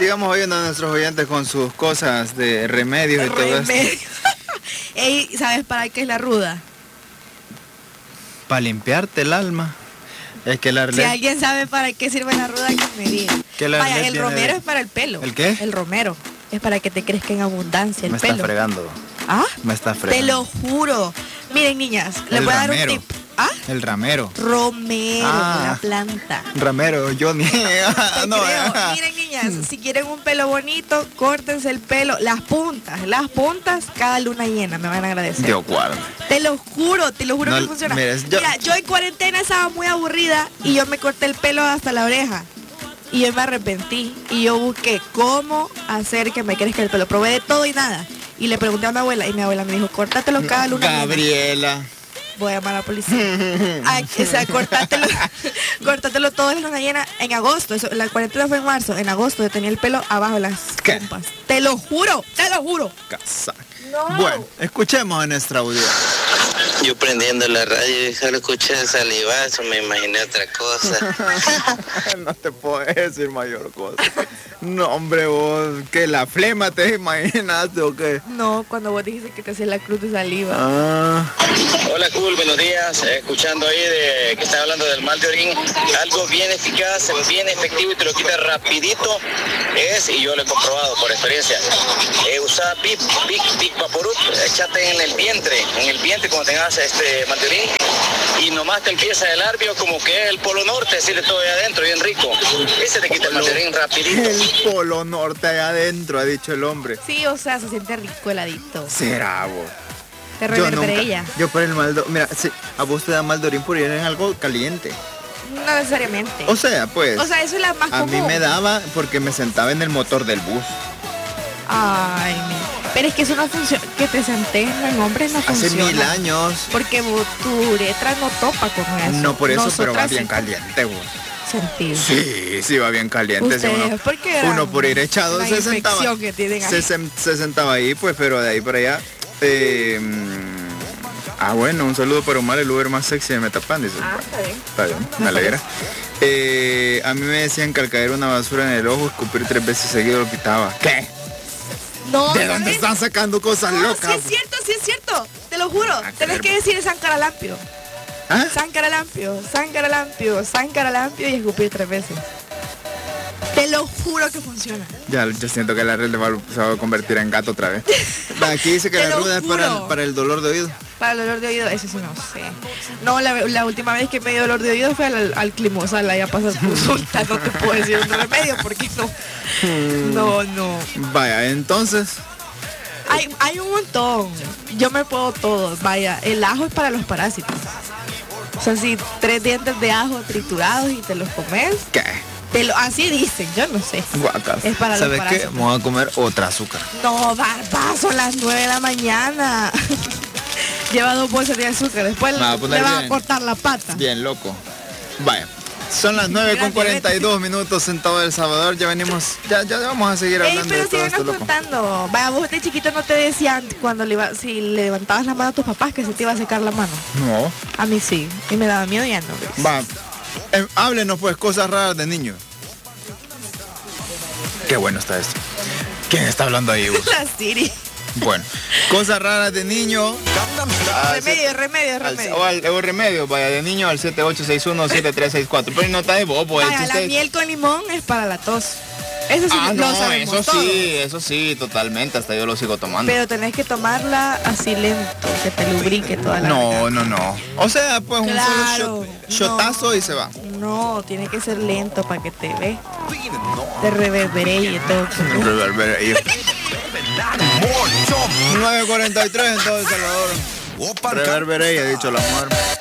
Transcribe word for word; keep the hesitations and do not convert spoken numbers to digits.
sigamos oyendo a nuestros oyentes con sus cosas de remedios y todo esto. Ey, ¿sabes para qué es la ruda? Para limpiarte el alma. Es que la Si alguien sabe para qué sirve la ruda, que me diga. Vaya, el romero de... es para el pelo. ¿El qué? El romero es para que te crezca en abundancia el me pelo. Me está fregando. ¿Ah? Me está fregando. Te lo juro. Miren, niñas, les voy a dar un tip. ¿Ah? El ramero. Romero, ah, la planta. Ramero, Johnny. no, Miren, niñas, si quieren un pelo bonito, córtense el pelo, las puntas, las puntas, cada luna llena, me van a agradecer. Dios guarda. Te lo juro, te lo juro no, que funciona. Mira yo... mira, yo en cuarentena estaba muy aburrida y yo me corté el pelo hasta la oreja. Y yo me arrepentí y yo busqué cómo hacer que me crezca el pelo. Probé de todo y nada. Y le pregunté a mi abuela y mi abuela me dijo, córtatelo cada luna llena. Gabriela. Voy a llamar a la policía. Ay, o sea, cortátelo, cortátelo todo en luna llena en agosto. Eso, la cuarentena fue en marzo. En agosto yo tenía el pelo abajo de las pompas. Te lo juro, te lo juro. Casaca. No. Bueno, escuchemos a nuestra audiencia. Yo prendiendo la radio y solo escuché el salivazo, me imaginé otra cosa. No te puedo decir mayor cosa. No, hombre, vos, ¿que la flema te imaginaste o qué? No, cuando vos dijiste que te hacía la cruz de saliva. Ah. Hola, cool, buenos días. Escuchando ahí de que está hablando del mal de orín, algo bien eficaz, bien efectivo y te lo quita rapidito es, y yo lo he comprobado por experiencia, eh, usar Big, Big, Big Vaporub, échate en el vientre, en el vientre cuando tengas este mal de orín, y nomás te empieza el arbio como que es el Polo Norte, decirle todo ahí adentro, bien rico. Ese te quita el mal de orín rapidito. El Polo Norte allá adentro, ha dicho el hombre. Sí, o sea, se siente rico heladito. Será vos. Te reverberé ella. Yo por el mal de... Mira, si a vos te da mal de orín por ir en algo caliente. No necesariamente. O sea, pues... O sea, eso es la más común. A mí me daba porque me sentaba en el motor del bus. Ay, mi... Pero es que eso no funciona. Que te sentés en hombres no Hace funciona. Hace mil años. Porque vos, tu uretra no topa con eso. No por eso, Nosotras pero va bien sí caliente, vos. Sentido. Sí, sí, va bien caliente. Ustedes, uno, ¿por qué uno por ir echado se sentaba. Que tienen se, se, se sentaba ahí, pues, pero de ahí para allá. Eh, ah, bueno, un saludo para Omar, el Uber más sexy de Metapan, dice. Ah, está bien. Está bien, me alegra. Eh, a mí me decían que al caer una basura en el ojo, escupir tres veces seguido lo quitaba. ¿Qué? No, ¿De dónde están sacando cosas no, locas? Sí es cierto, sí es cierto. Te lo juro. Ah, tenés que decir San Caralampio. ¿Ah? San Caralampio, San Caralampio, San Caralampio y escupir tres veces. Te lo juro que funciona. Ya, yo siento que la red se va a convertir en gato otra vez. Aquí dice que la ruda es para el, para el dolor de oído. Para el dolor de oído, eso sí no sé. No, la, la última vez que me dio dolor de oído fue al, al Climosal, allá pasas consulta, no te puedo decir un remedio porque no. No, no. Vaya, entonces... Hay, hay un montón. Yo me puedo todo. Vaya, el ajo es para los parásitos. O sea, si tres dientes de ajo triturados y te los comes. ¿Qué? Te lo, así dicen, yo no sé. Guacas. Es para ¿Sabes los qué? Me voy a comer otra azúcar. No, barba, son las nueve de la mañana. Lleva dos bolsas de azúcar. Después le va a cortar la pata. Bien, loco. Vaya. Son las nueve con cuarenta y dos minutos en todo El Salvador. Ya venimos, ya, ya vamos a seguir hablando. Ey, pero de todo esto, loco. Contando. Vaya, vos de chiquito no te decían cuando le iba, si le levantabas la mano a tus papás que se te iba a secar la mano. No. A mí sí. Y me daba miedo y ya no. ¿Ves? Va. Eh, háblenos pues cosas raras de niños. Qué bueno está esto. ¿Quién está hablando ahí, vos? La Siri. Bueno, cosas raras de niño. Remedio, remedio, remedio. O al, o remedio, vaya, de niño al siete ocho seis uno siete tres seis cuatro. Pero no está de bobo. Vaya, la miel con limón es para la tos. Eso sí, ah, lo no, sabemos eso todos. sí, eso sí, totalmente. Hasta yo lo sigo tomando. Pero tenés que tomarla así lento, que te lubrique toda la No, no, no. O sea, pues claro, un solo shot, shotazo no, y se va. No, tiene que ser lento para que te ve. Te reverberé y todo. Reverberé. nueve cuarenta y tres en todo El Salvador. Reverberé, ha dicho la mujer.